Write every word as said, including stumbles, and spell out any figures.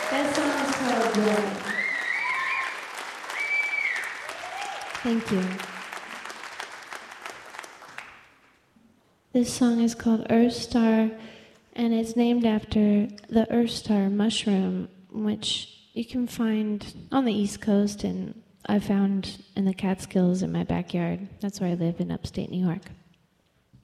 That song is called Blood. Thank you. This song is called Earth Star, and it's named after the Earth Star mushroom, which you can find on the East Coast, and I found in the Catskills in my backyard. That's where I live in upstate New York.